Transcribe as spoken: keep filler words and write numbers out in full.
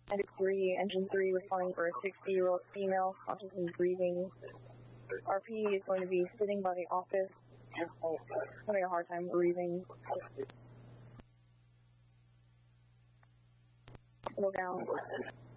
And three, engine three, responding for a sixty-year-old female, conscious and breathing. R P is going to be sitting by the office, having a hard time breathing. Slow down.